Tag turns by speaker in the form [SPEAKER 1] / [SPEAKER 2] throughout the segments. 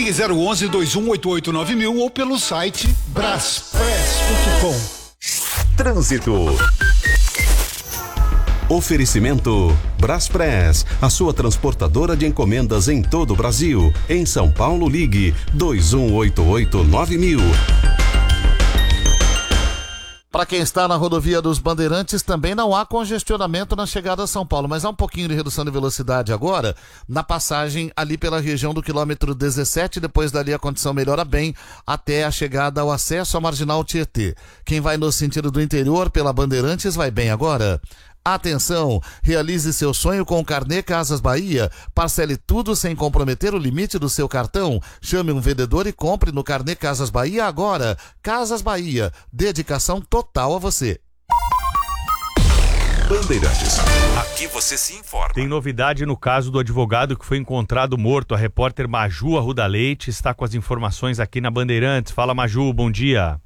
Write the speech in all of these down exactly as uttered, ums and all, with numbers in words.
[SPEAKER 1] Ligue zero onze, dois um oito oito, nove mil ou pelo site braspress ponto com.
[SPEAKER 2] Trânsito. Oferecimento Braspress, a sua transportadora de encomendas em todo o Brasil. Em São Paulo, ligue dois um oito oito, nove mil.
[SPEAKER 3] Para quem está na rodovia dos Bandeirantes, também não há congestionamento na chegada a São Paulo, mas há um pouquinho de redução de velocidade agora, na passagem ali pela região do quilômetro dezessete, depois dali a condição melhora bem, até a chegada ao acesso à Marginal Tietê. Quem vai no sentido do interior pela Bandeirantes vai bem agora. Atenção, realize seu sonho com o Carnê Casas Bahia, parcele tudo sem comprometer o limite do seu cartão, chame um vendedor e compre no Carnê Casas Bahia agora. Casas Bahia, dedicação total a você.
[SPEAKER 2] Bandeirantes, aqui você se informa.
[SPEAKER 4] Tem novidade no caso do advogado que foi encontrado morto. A repórter Maju Arruda Leite está com as informações aqui na Bandeirantes. Fala, Maju, bom dia.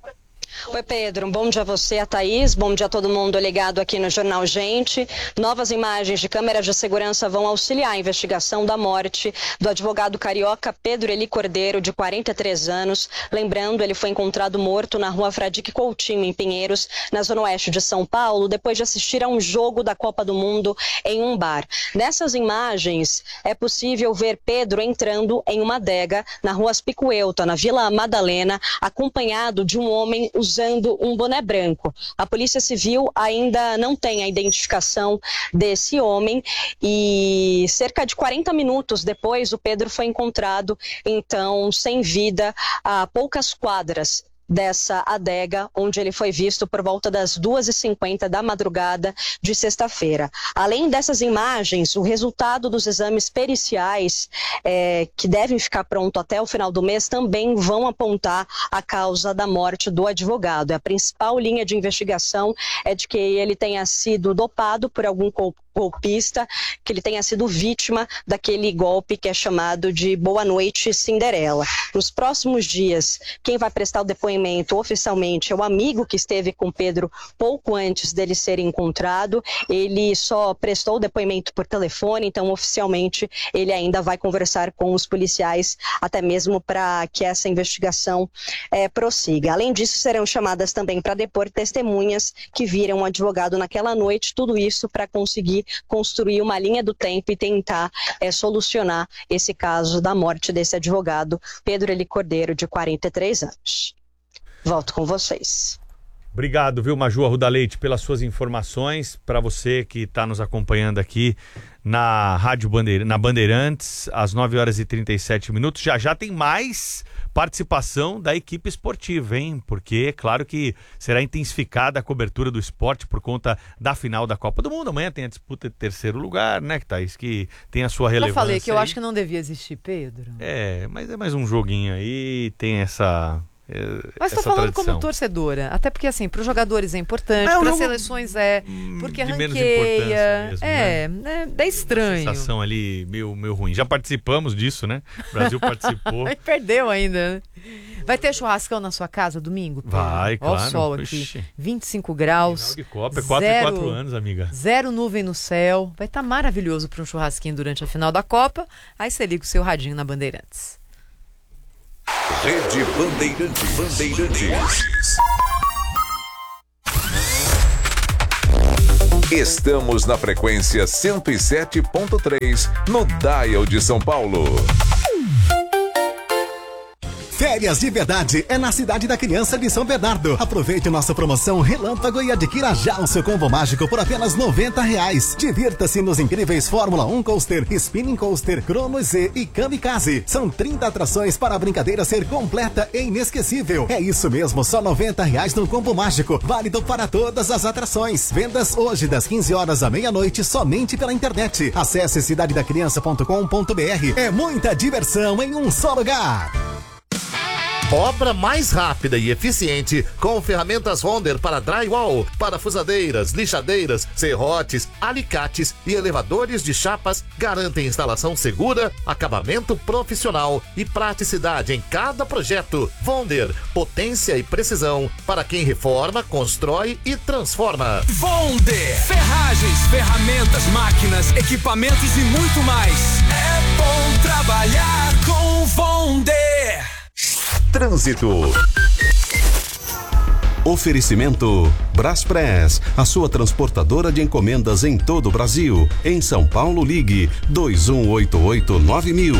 [SPEAKER 5] Oi, Pedro, um bom dia a você, a Thaís, bom dia a todo mundo ligado aqui no Jornal Gente. Novas imagens de câmeras de segurança vão auxiliar a investigação da morte do advogado carioca Pedro Eli Cordeiro, de quarenta e três anos. Lembrando, ele foi encontrado morto na rua Fradique Coutinho, em Pinheiros, na zona oeste de São Paulo, depois de assistir a um jogo da Copa do Mundo em um bar. Nessas imagens, é possível ver Pedro entrando em uma adega na rua Aspicuelta, na Vila Madalena, acompanhado de um homem usando um boné branco. A Polícia Civil ainda não tem a identificação desse homem e cerca de quarenta minutos depois o Pedro foi encontrado, então, sem vida, a poucas quadras dessa adega, onde ele foi visto por volta das duas e cinquenta da madrugada de sexta-feira. Além dessas imagens, o resultado dos exames periciais, é, que devem ficar pronto até o final do mês, também vão apontar a causa da morte do advogado. A principal linha de investigação é de que ele tenha sido dopado por algum golpista, que ele tenha sido vítima daquele golpe que é chamado de Boa Noite Cinderela. Nos próximos dias, quem vai prestar o depoimento oficialmente é o amigo que esteve com Pedro pouco antes dele ser encontrado. Ele só prestou o depoimento por telefone, então oficialmente ele ainda vai conversar com os policiais, até mesmo para que essa investigação é, prossiga. Além disso, serão chamadas também para depor testemunhas que viram o advogado naquela noite, tudo isso para conseguir construir uma linha do tempo e tentar é, solucionar esse caso da morte desse advogado, Pedro Eli Cordeiro, de quarenta e três anos. Volto com vocês.
[SPEAKER 4] Obrigado, viu, Maju Arruda Leite, pelas suas informações. Para você que está nos acompanhando aqui na Rádio Bandeira, na Bandeirantes, às nove horas e trinta e sete minutos. Já já tem mais participação da equipe esportiva, hein? Porque é claro que será intensificada a cobertura do esporte por conta da final da Copa do Mundo. Amanhã tem a disputa de terceiro lugar, né, Thaís? Que tem a sua relevância.
[SPEAKER 6] Eu falei que eu
[SPEAKER 4] aí.
[SPEAKER 6] acho que não devia existir, Pedro.
[SPEAKER 4] É, mas é mais um joguinho aí, tem essa...
[SPEAKER 6] Mas estou falando tradição. Como torcedora, até porque assim, para os jogadores é importante, é, para as seleções é, porque ranqueia, mesmo, é, né? É, é estranho.
[SPEAKER 4] Uma sensação ali meio, meio ruim. Já participamos disso, né? O Brasil participou.
[SPEAKER 6] Perdeu ainda, né? Vai ter churrascão na sua casa domingo? Pedro?
[SPEAKER 4] Vai, claro.
[SPEAKER 6] Olha o sol aqui, Ixi. vinte e cinco graus.
[SPEAKER 4] Final de Copa, é quatro e quatro anos, amiga.
[SPEAKER 6] Zero nuvem no céu, vai estar tá maravilhoso para um churrasquinho durante a final da Copa. Aí você liga o seu radinho na Bandeirantes.
[SPEAKER 2] Rede Bandeirantes. Bandeirantes. Estamos na frequência cento e sete ponto três no Dial de São Paulo.
[SPEAKER 7] Férias de verdade é na Cidade da Criança de São Bernardo. Aproveite nossa promoção Relâmpago e adquira já o seu combo mágico por apenas noventa reais. Divirta-se nos incríveis Fórmula um Coaster, Spinning Coaster, Crono Z e Kamikaze. São trinta atrações para a brincadeira ser completa e inesquecível. É isso mesmo, só noventa reais no combo mágico. Válido para todas as atrações. Vendas hoje das quinze horas à meia-noite somente pela internet. Acesse cidade da criança ponto com ponto br. É muita diversão em um só lugar.
[SPEAKER 3] Obra mais rápida e eficiente com ferramentas Wonder para drywall, parafusadeiras, lixadeiras, serrotes, alicates e elevadores de chapas garantem instalação segura, acabamento profissional e praticidade em cada projeto. Wonder, potência e precisão para quem reforma, constrói e transforma.
[SPEAKER 8] Wonder, ferragens, ferramentas, máquinas, equipamentos e muito mais. É bom trabalhar com Wonder.
[SPEAKER 9] Trânsito.
[SPEAKER 2] Oferecimento Braspress, a sua transportadora de encomendas em todo o Brasil. Em São Paulo, ligue dois um oito oito nove mil.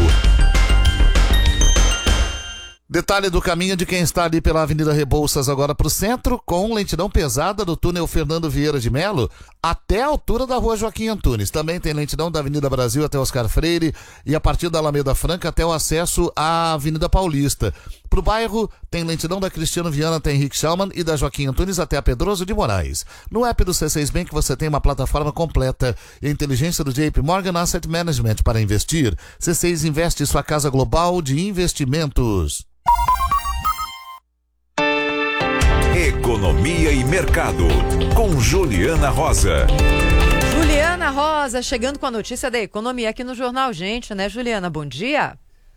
[SPEAKER 3] Detalhe do caminho de quem está ali pela Avenida Rebouças agora para o centro, com lentidão pesada do túnel Fernando Vieira de Melo até a altura da Rua Joaquim Antunes. Também tem lentidão da Avenida Brasil até Oscar Freire e a partir da Alameda Franca até o acesso à Avenida Paulista. Para o bairro, tem lentidão da Cristiano Viana até Henrique Schaumann e da Joaquim Antunes até a Pedroso de Moraes. No app do C seis Bank você tem uma plataforma completa e a inteligência do J P Morgan Asset Management para investir. C seis Investe, sua casa global de investimentos.
[SPEAKER 9] Economia e Mercado, com Juliana Rosa.
[SPEAKER 6] Juliana Rosa, chegando com a notícia da economia aqui no Jornal Gente, né, Juliana? Bom dia.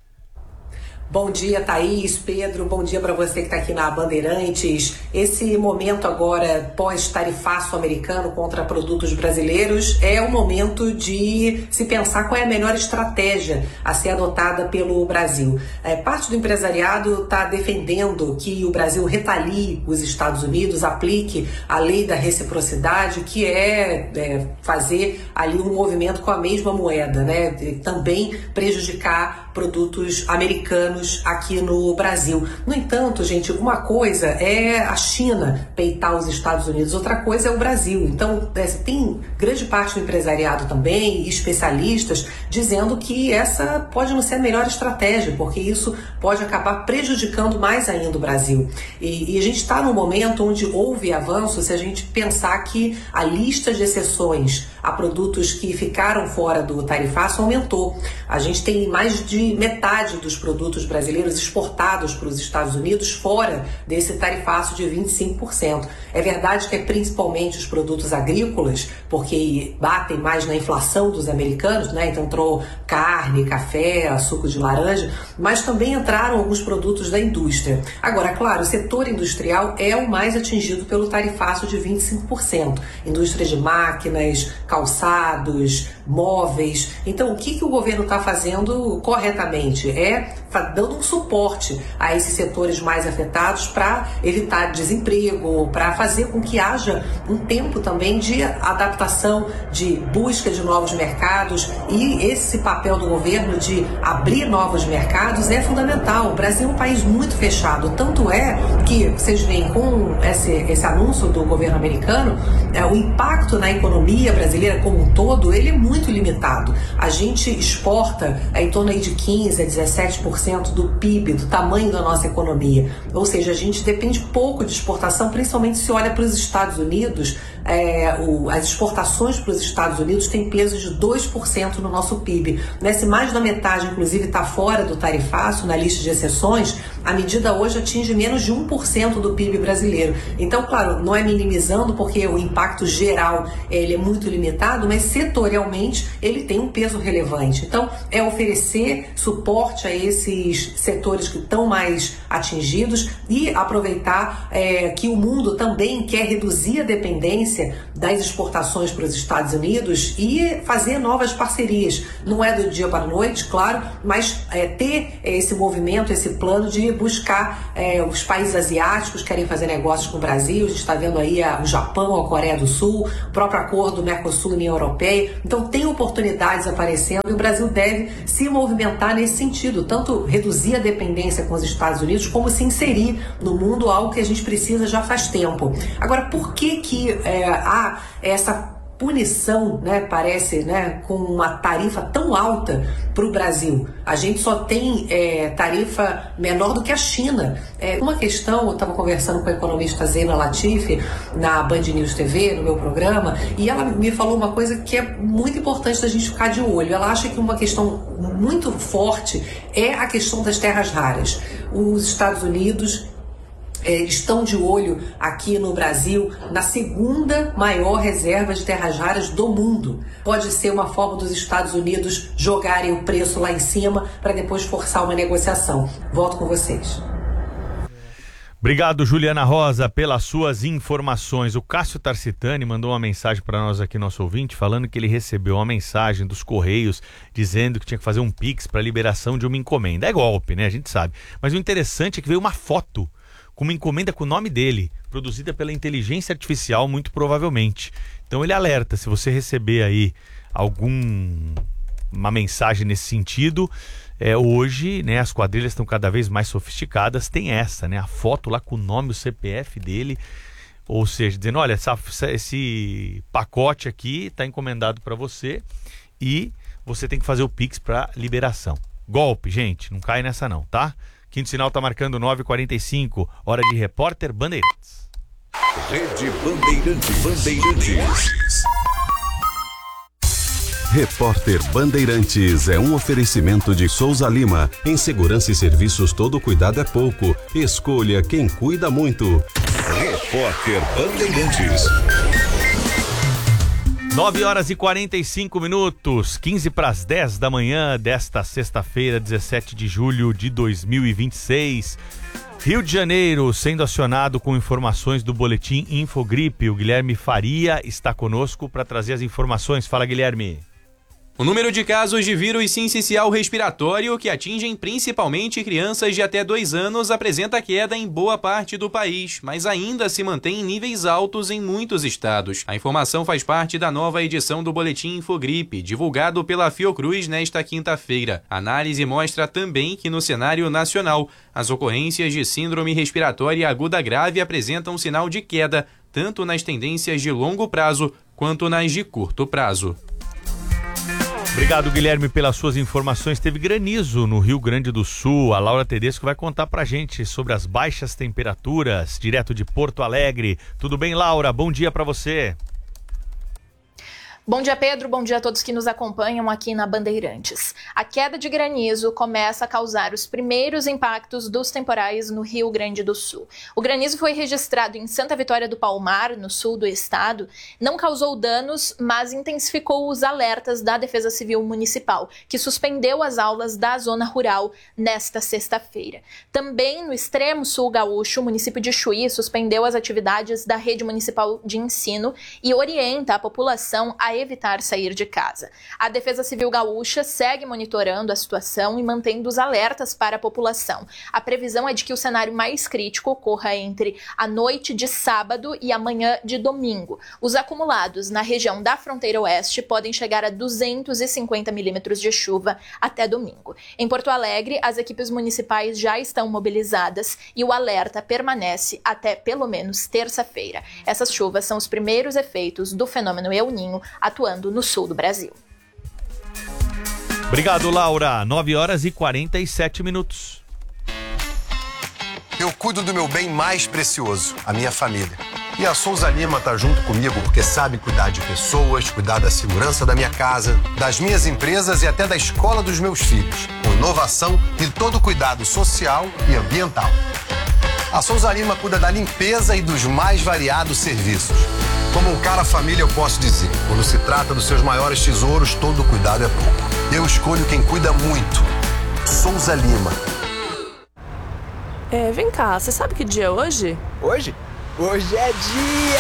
[SPEAKER 10] Bom dia, Thaís, Pedro, bom dia para você que está aqui na Bandeirantes. Esse momento agora pós-tarifaço americano contra produtos brasileiros é o momento de se pensar qual é a melhor estratégia a ser adotada pelo Brasil. É, parte do empresariado está defendendo que o Brasil retalie os Estados Unidos, aplique a lei da reciprocidade, que é, é fazer ali um movimento com a mesma moeda, né? E também prejudicar produtos americanos aqui no Brasil. No entanto, gente, uma coisa é a China peitar os Estados Unidos, outra coisa é o Brasil. Então, tem grande parte do empresariado também, especialistas, dizendo que essa pode não ser a melhor estratégia, porque isso pode acabar prejudicando mais ainda o Brasil. E, e a gente está num momento onde houve avanço, se a gente pensar que a lista de exceções a produtos que ficaram fora do tarifaço aumentou. A gente tem mais de metade dos produtos brasileiros exportados para os Estados Unidos fora desse tarifaço de vinte e cinco por cento. É verdade que é principalmente os produtos agrícolas, porque batem mais na inflação dos americanos, né? Então entrou carne, café, suco de laranja, mas também entraram alguns produtos da indústria. Agora, claro, o setor industrial é o mais atingido pelo tarifaço de vinte e cinco por cento. Indústria de máquinas, calçados, móveis. Então, o que, que o governo está fazendo corretamente? É dando um suporte a esses setores mais afetados para evitar desemprego, para fazer com que haja um tempo também de adaptação, de busca de novos mercados, e esse papel do governo de abrir novos mercados é fundamental. O Brasil é um país muito fechado, tanto é que vocês veem com esse, esse anúncio do governo americano, é, o impacto na economia brasileira como um todo, ele é muito limitado. A gente exporta é, em torno aí de quinze a dezessete por cento do P I B, do tamanho da nossa economia. Ou seja, a gente depende pouco de exportação, principalmente se olha para os Estados Unidos. É, o, as exportações para os Estados Unidos têm peso de dois por cento no nosso P I B. Né? Se mais da metade, inclusive, está fora do tarifaço, na lista de exceções, a medida hoje atinge menos de um por cento do P I B brasileiro. Então, claro, não é minimizando, porque o impacto geral ele é muito limitado, mas setorialmente ele tem um peso relevante. Então, é oferecer suporte a esses setores que estão mais atingidos e aproveitar é, que o mundo também quer reduzir a dependência das exportações para os Estados Unidos e fazer novas parcerias. Não é do dia para a noite, claro, mas é, ter esse movimento, esse plano de buscar é, os países asiáticos querem fazer negócios com o Brasil. A gente está vendo aí a, o Japão, a Coreia do Sul, o próprio acordo do Mercosul e União Europeia. Então tem oportunidades aparecendo e o Brasil deve se movimentar nesse sentido, tanto reduzir a dependência com os Estados Unidos, como se inserir no mundo, algo que a gente precisa já faz tempo. Agora, por que que é, há essa punição, né, parece, né, com uma tarifa tão alta para o Brasil? A gente só tem é, tarifa menor do que a China. É uma questão, eu estava conversando com a economista Zeina Latifi na Band News T V, no meu programa, e ela me falou uma coisa que é muito importante da gente ficar de olho. Ela acha que uma questão muito forte é a questão das terras raras. Os Estados Unidos É, estão de olho aqui no Brasil na segunda maior reserva de terras raras do mundo. Pode ser uma forma dos Estados Unidos jogarem o preço lá em cima para depois forçar uma negociação. Volto com vocês.
[SPEAKER 4] Obrigado, Juliana Rosa, pelas suas informações. O Cássio Tarcitani mandou uma mensagem para nós aqui, nosso ouvinte, falando que ele recebeu uma mensagem dos Correios dizendo que tinha que fazer um Pix para liberação de uma encomenda. É golpe, né? A gente sabe. Mas o interessante é que veio uma foto com uma encomenda com o nome dele, produzida pela inteligência artificial, muito provavelmente. Então ele alerta, se você receber aí algum... uma mensagem nesse sentido, é, hoje, né, as quadrilhas estão cada vez mais sofisticadas, tem essa, né, a foto lá com o nome, o C P F dele, ou seja, dizendo, olha, essa, esse pacote aqui está encomendado para você e você tem que fazer o Pix para liberação. Golpe, gente, não cai nessa não, tá? Quinto sinal está marcando nove e quarenta e cinco, hora de Repórter Bandeirantes.
[SPEAKER 9] Rede Bandeirantes. Bandeirantes.
[SPEAKER 2] Repórter Bandeirantes é um oferecimento de Souza Lima. Em segurança e serviços, todo cuidado é pouco. Escolha quem cuida muito.
[SPEAKER 9] Repórter Bandeirantes.
[SPEAKER 4] nove horas e quarenta e cinco minutos, quinze para as dez da manhã desta sexta-feira, dezessete de julho de dois mil e vinte e seis. Rio de Janeiro sendo acionado com informações do boletim Infogripe. O Guilherme Faria está conosco para trazer as informações. Fala, Guilherme.
[SPEAKER 11] O número de casos de vírus sincicial respiratório, que atingem principalmente crianças de até dois anos, apresenta queda em boa parte do país, mas ainda se mantém em níveis altos em muitos estados. A informação faz parte da nova edição do Boletim Infogripe, divulgado pela Fiocruz nesta quinta-feira. A análise mostra também que no cenário nacional, as ocorrências de síndrome respiratória aguda grave apresentam sinal de queda, tanto nas tendências de longo prazo quanto nas de curto prazo.
[SPEAKER 4] Obrigado, Guilherme, pelas suas informações. Teve granizo no Rio Grande do Sul. A Laura Tedesco vai contar pra gente sobre as baixas temperaturas, direto de Porto Alegre. Tudo bem, Laura? Bom dia pra você.
[SPEAKER 12] Bom dia, Pedro. Bom dia a todos que nos acompanham aqui na Bandeirantes. A queda de granizo começa a causar os primeiros impactos dos temporais no Rio Grande do Sul. O granizo foi registrado em Santa Vitória do Palmar, no sul do estado. Não causou danos, mas intensificou os alertas da Defesa Civil Municipal, que suspendeu as aulas da zona rural nesta sexta-feira. Também no extremo sul gaúcho, o município de Chuí suspendeu as atividades da rede municipal de ensino e orienta a população a evitar sair de casa. A Defesa Civil Gaúcha segue monitorando a situação e mantendo os alertas para a população. A previsão é de que o cenário mais crítico ocorra entre a noite de sábado e a manhã de domingo. Os acumulados na região da fronteira oeste podem chegar a duzentos e cinquenta milímetros de chuva até domingo. Em Porto Alegre, as equipes municipais já estão mobilizadas e o alerta permanece até pelo menos terça-feira. Essas chuvas são os primeiros efeitos do fenômeno El Niño atuando no sul do Brasil.
[SPEAKER 4] Obrigado, Laura. nove horas e quarenta e sete minutos.
[SPEAKER 13] Eu cuido do meu bem mais precioso, a minha família. E a Souza Lima tá junto comigo porque sabe cuidar de pessoas, cuidar da segurança da minha casa, das minhas empresas e até da escola dos meus filhos, com inovação e todo cuidado social e ambiental. A Souza Lima cuida da limpeza e dos mais variados serviços. Como um cara família, eu posso dizer, quando se trata dos seus maiores tesouros, todo cuidado é pouco. Eu escolho quem cuida muito. Souza Lima.
[SPEAKER 14] É, vem cá, você sabe que dia é hoje?
[SPEAKER 15] Hoje? Hoje é dia!